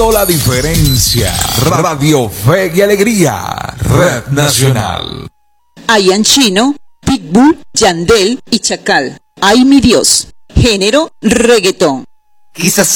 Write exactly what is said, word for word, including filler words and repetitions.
marcando la diferencia. Radio Fe y Alegría, Red Nacional. Ian Chino, Pitbull, Yandel y Chacal. Ay mi Dios. Género reggaetón. Quizás